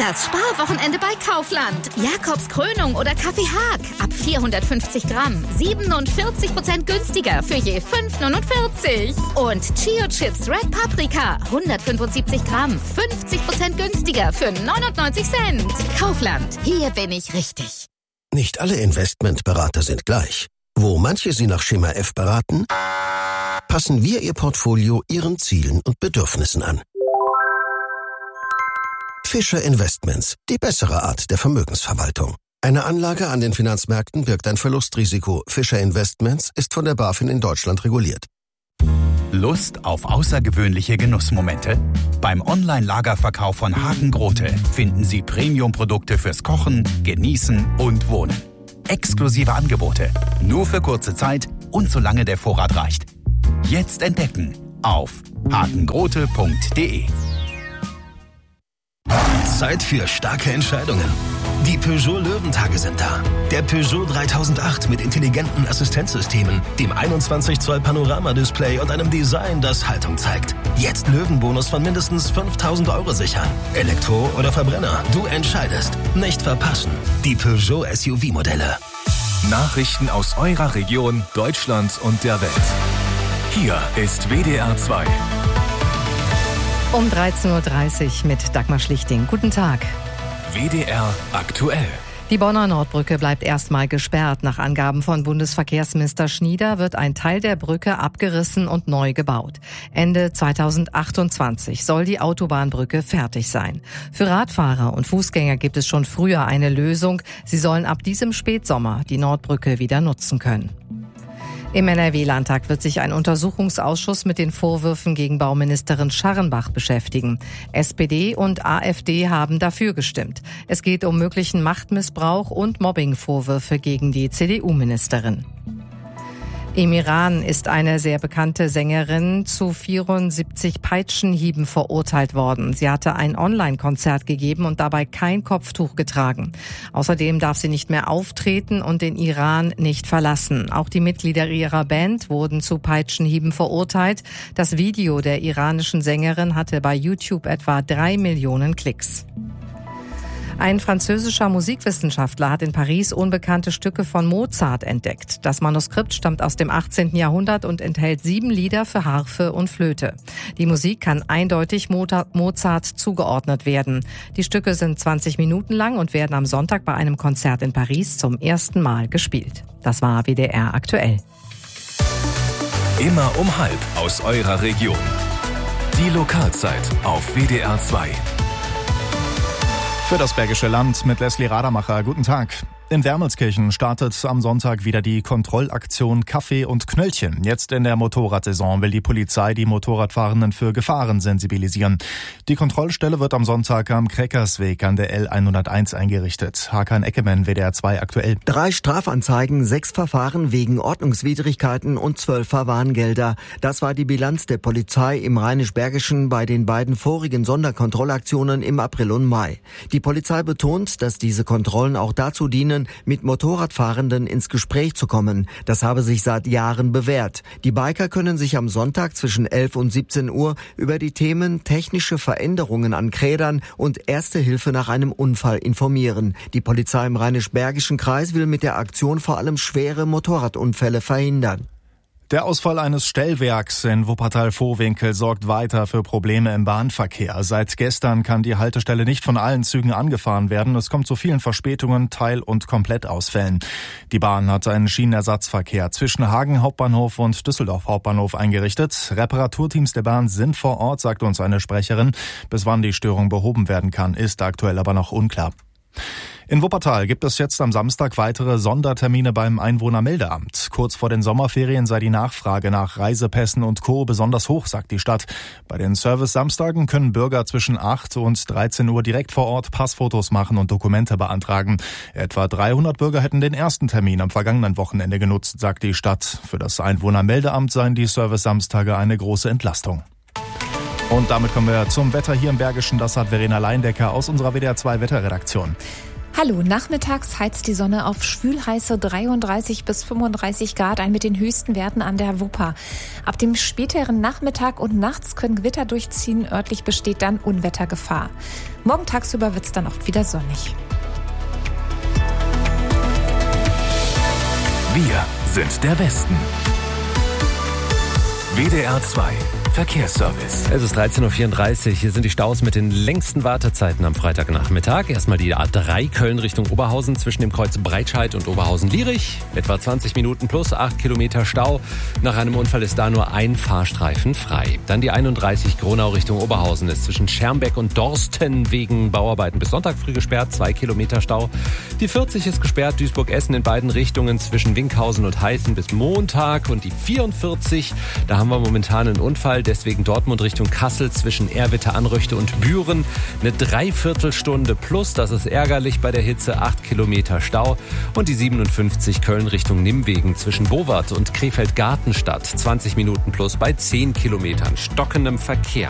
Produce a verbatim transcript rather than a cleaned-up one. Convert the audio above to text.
Das Sparwochenende bei Kaufland. Jakobs Krönung oder Kaffee Haag. Ab vierhundertfünfzig Gramm. siebenundvierzig Prozent günstiger für je fünf neunundvierzig. Und Chio Chips Red Paprika. hundertfünfundsiebzig Gramm. fünfzig Prozent günstiger für neunundneunzig Cent. Kaufland. Hier bin ich richtig. Nicht alle Investmentberater sind gleich. Wo manche Sie nach Schema F beraten, passen wir Ihr Portfolio Ihren Zielen und Bedürfnissen an. Fischer Investments, die bessere Art der Vermögensverwaltung. Eine Anlage an den Finanzmärkten birgt ein Verlustrisiko. Fischer Investments ist von der BaFin in Deutschland reguliert. Lust auf außergewöhnliche Genussmomente? Beim Online-Lagerverkauf von Hagen Grote finden Sie Premium-Produkte fürs Kochen, Genießen und Wohnen. Exklusive Angebote, nur für kurze Zeit und solange der Vorrat reicht. Jetzt entdecken auf hagengrote punkt de. Zeit für starke Entscheidungen. Die Peugeot Löwentage sind da. Der Peugeot dreitausendacht mit intelligenten Assistenzsystemen, dem einundzwanzig Zoll Panoramadisplay und einem Design, das Haltung zeigt. Jetzt Löwenbonus von mindestens fünftausend Euro sichern. Elektro oder Verbrenner, du entscheidest. Nicht verpassen. Die Peugeot S U V-Modelle. Nachrichten aus eurer Region, Deutschland und der Welt. Hier ist W D R zwei. Um dreizehn Uhr dreißig mit Dagmar Schlichting. Guten Tag. W D R aktuell. Die Bonner Nordbrücke bleibt erstmal gesperrt. Nach Angaben von Bundesverkehrsminister Schnieder wird ein Teil der Brücke abgerissen und neu gebaut. Ende zweitausendachtundzwanzig soll die Autobahnbrücke fertig sein. Für Radfahrer und Fußgänger gibt es schon früher eine Lösung. Sie sollen ab diesem Spätsommer die Nordbrücke wieder nutzen können. Im N R W-Landtag wird sich ein Untersuchungsausschuss mit den Vorwürfen gegen Bauministerin Scharrenbach beschäftigen. S P D und A f D haben dafür gestimmt. Es geht um möglichen Machtmissbrauch und Mobbingvorwürfe gegen die C D U-Ministerin. Im Iran ist eine sehr bekannte Sängerin zu vierundsiebzig Peitschenhieben verurteilt worden. Sie hatte ein Online-Konzert gegeben und dabei kein Kopftuch getragen. Außerdem darf sie nicht mehr auftreten und den Iran nicht verlassen. Auch die Mitglieder ihrer Band wurden zu Peitschenhieben verurteilt. Das Video der iranischen Sängerin hatte bei YouTube etwa drei Millionen Klicks. Ein französischer Musikwissenschaftler hat in Paris unbekannte Stücke von Mozart entdeckt. Das Manuskript stammt aus dem achtzehnten Jahrhundert und enthält sieben Lieder für Harfe und Flöte. Die Musik kann eindeutig Mozart zugeordnet werden. Die Stücke sind zwanzig Minuten lang und werden am Sonntag bei einem Konzert in Paris zum ersten Mal gespielt. Das war W D R aktuell. Immer um halb aus eurer Region. Die Lokalzeit auf W D R zwei. Für das Bergische Land mit Leslie Radermacher. Guten Tag. In Wermelskirchen startet am Sonntag wieder die Kontrollaktion Kaffee und Knöllchen. Jetzt in der Motorradsaison will die Polizei die Motorradfahrenden für Gefahren sensibilisieren. Die Kontrollstelle wird am Sonntag am Kreckersweg an der L hunderteins eingerichtet. Hakan Eckemann, W D R zwei aktuell. Drei Strafanzeigen, sechs Verfahren wegen Ordnungswidrigkeiten und zwölf Verwarngelder. Das war die Bilanz der Polizei im Rheinisch-Bergischen bei den beiden vorigen Sonderkontrollaktionen im April und Mai. Die Polizei betont, dass diese Kontrollen auch dazu dienen, mit Motorradfahrenden ins Gespräch zu kommen. Das habe sich seit Jahren bewährt. Die Biker können sich am Sonntag zwischen elf und siebzehn Uhr über die Themen technische Veränderungen an Rädern und Erste Hilfe nach einem Unfall informieren. Die Polizei im Rheinisch-Bergischen Kreis will mit der Aktion vor allem schwere Motorradunfälle verhindern. Der Ausfall eines Stellwerks in Wuppertal-Vohwinkel sorgt weiter für Probleme im Bahnverkehr. Seit gestern kann die Haltestelle nicht von allen Zügen angefahren werden. Es kommt zu vielen Verspätungen, Teil- und Komplettausfällen. Die Bahn hat einen Schienenersatzverkehr zwischen Hagen Hauptbahnhof und Düsseldorf Hauptbahnhof eingerichtet. Reparaturteams der Bahn sind vor Ort, sagt uns eine Sprecherin. Bis wann die Störung behoben werden kann, ist aktuell aber noch unklar. In Wuppertal gibt es jetzt am Samstag weitere Sondertermine beim Einwohnermeldeamt. Kurz vor den Sommerferien sei die Nachfrage nach Reisepässen und Co. besonders hoch, sagt die Stadt. Bei den Service-Samstagen können Bürger zwischen acht und dreizehn Uhr direkt vor Ort Passfotos machen und Dokumente beantragen. Etwa dreihundert Bürger hätten den ersten Termin am vergangenen Wochenende genutzt, sagt die Stadt. Für das Einwohnermeldeamt seien die Service-Samstage eine große Entlastung. Und damit kommen wir zum Wetter hier im Bergischen. Das hat Verena Leindecker aus unserer W D R zwei Wetterredaktion. Hallo, nachmittags heizt die Sonne auf schwülheiße dreiunddreißig bis fünfunddreißig Grad ein mit den höchsten Werten an der Wupper. Ab dem späteren Nachmittag und nachts können Gewitter durchziehen, örtlich besteht dann Unwettergefahr. Morgen tagsüber wird es dann oft wieder sonnig. Wir sind der Westen. W D R zwei Verkehrsservice. Es ist dreizehn Uhr vierunddreißig. Hier sind die Staus mit den längsten Wartezeiten am Freitagnachmittag. Erstmal die A drei Köln Richtung Oberhausen zwischen dem Kreuz Breitscheid und Oberhausen-Lierich. Etwa zwanzig Minuten plus acht Kilometer Stau. Nach einem Unfall ist da nur ein Fahrstreifen frei. Dann die einunddreißig Gronau Richtung Oberhausen ist zwischen Schermbeck und Dorsten wegen Bauarbeiten bis Sonntag früh gesperrt. Zwei Kilometer Stau. Die vierzig ist gesperrt. Duisburg-Essen in beiden Richtungen zwischen Winkhausen und Heißen bis Montag. Und die vierundvierzig, da haben wir momentan einen Unfall. Deswegen Dortmund Richtung Kassel zwischen Erwitte, Anrüchte und Büren. Eine Dreiviertelstunde plus, das ist ärgerlich bei der Hitze, acht Kilometer Stau. Und die siebenundfünfzig Köln Richtung Nimwegen zwischen Bowart und Krefeld-Gartenstadt, zwanzig Minuten plus bei zehn Kilometern stockendem Verkehr.